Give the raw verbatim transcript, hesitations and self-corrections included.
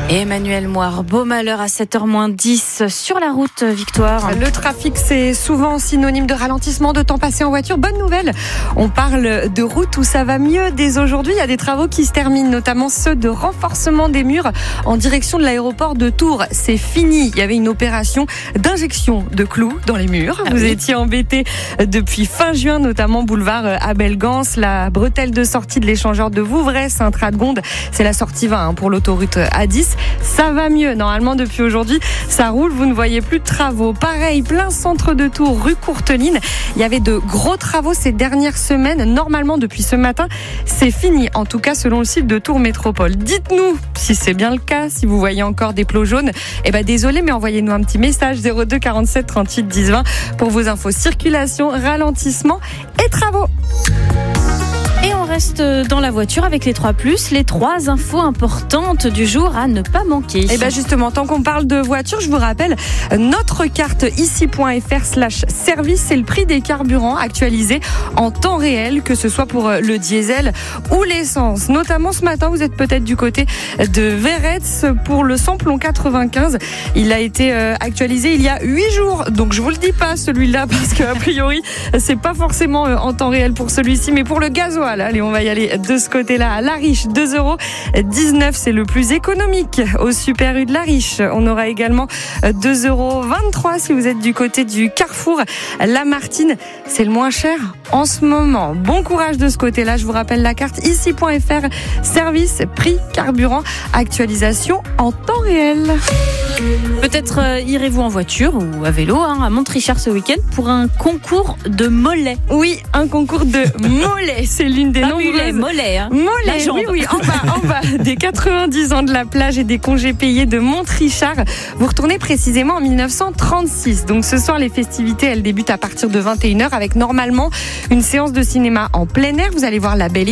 Et Emmanuel Moire, beau malheur à sept heures moins dix sur la route, Victoire. Le trafic, c'est souvent synonyme de ralentissement, de temps passé en voiture. Bonne nouvelle, on parle de route où ça va mieux dès aujourd'hui. Il y a des travaux qui se terminent, notamment ceux de renforcement des murs en direction de l'aéroport de Tours. C'est fini, il y avait une opération d'injection de clous dans les murs. Ah Vous oui. étiez embêtés depuis fin juin, notamment boulevard Abel-Gance, la bretelle de sortie de l'échangeur de Vouvray, Sainte-Radegonde. C'est la sortie vingt hein, pour l'autoroute A dix. Ça va mieux. Normalement, depuis aujourd'hui, ça roule. Vous ne voyez plus de travaux. Pareil, plein centre de Tours, rue Courteline. Il y avait de gros travaux ces dernières semaines. Normalement, depuis ce matin, c'est fini. En tout cas, selon le site de Tours Métropole. Dites-nous si c'est bien le cas, si vous voyez encore des plots jaunes. Eh ben, désolé, mais envoyez-nous un petit message zéro deux quarante-sept trente-huit dix vingt pour vos infos circulation, ralentissement et travaux. Et on reste dans la voiture avec les trois plus, les trois infos importantes du jour à ne pas manquer. Et bien justement, tant qu'on parle de voiture, je vous rappelle notre carte ici.fr slash service, c'est le prix des carburants actualisé en temps réel, que ce soit pour le diesel ou l'essence. Notamment ce matin, vous êtes peut-être du côté de Veretz pour le samplon quatre-vingt-quinze. Il a été actualisé il y a huit jours, donc je vous le dis pas celui-là parce qu'a priori c'est pas forcément en temps réel pour celui-ci, mais pour le gasoil. Allez, on va y aller de ce côté-là. À La Riche, deux euros dix-neuf, c'est le plus économique. Au Super U de La Riche, on aura également deux euros vingt-trois si vous êtes du côté du Carrefour. La Martine, c'est le moins cher en ce moment. Bon courage de ce côté-là. Je vous rappelle la carte ici.fr, service, prix, carburant, actualisation en temps réel. Peut-être euh, irez-vous en voiture ou à vélo hein, à Montrichard ce week-end pour un concours de mollets. Oui, un concours de mollets. C'est l'une des Pas nombreuses... mulets, mollets. Hein. Mollets, La jambe. oui, oui, en bas, en bas des quatre-vingt-dix ans de la plage et des congés payés de Montrichard. Vous retournez précisément en mille neuf cent trente-six. Donc ce soir, les festivités, elles débutent à partir de vingt et une heures avec normalement une séance de cinéma en plein air. Vous allez voir La Belle